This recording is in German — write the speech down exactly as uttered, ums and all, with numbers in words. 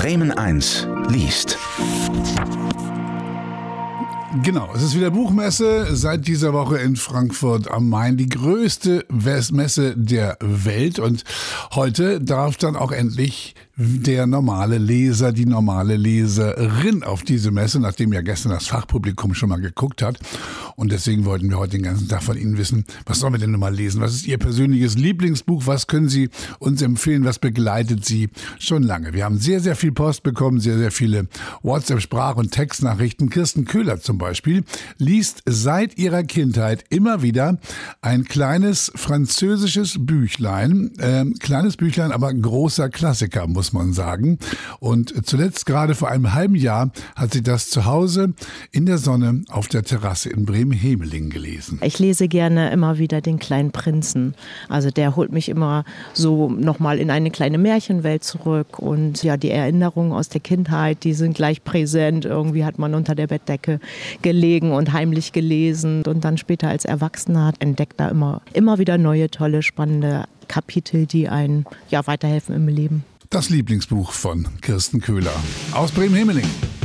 Bremen eins liest. Genau, es ist wieder Buchmesse seit dieser Woche in Frankfurt am Main, die größte Messe der Welt, und heute darf dann auch endlich der normale Leser, die normale Leserin auf diese Messe, nachdem ja gestern das Fachpublikum schon mal geguckt hat. Und deswegen wollten wir heute den ganzen Tag von Ihnen wissen, was sollen wir denn nun mal lesen? Was ist Ihr persönliches Lieblingsbuch? Was können Sie uns empfehlen? Was begleitet Sie schon lange? Wir haben sehr, sehr viel Post bekommen, sehr, sehr viele WhatsApp-Sprach- und Textnachrichten. Kirsten Köhler zum Beispiel liest seit ihrer Kindheit immer wieder ein kleines französisches Büchlein. Ähm, kleines Büchlein, aber ein großer Klassiker, muss man sagen. Und zuletzt, gerade vor einem halben Jahr, hat sie das zu Hause in der Sonne auf der Terrasse in Bremen-Hemeling gelesen. Ich lese gerne immer wieder den kleinen Prinzen. Also der holt mich immer so nochmal in eine kleine Märchenwelt zurück. Und ja, die Erinnerungen aus der Kindheit, die sind gleich präsent. Irgendwie hat man unter der Bettdecke gelegen und heimlich gelesen. Und dann später als Erwachsener entdeckt da immer, immer wieder neue, tolle, spannende Kapitel, die einen ja, weiterhelfen im Leben. Das Lieblingsbuch von Kirsten Köhler aus Bremen-Hemeling.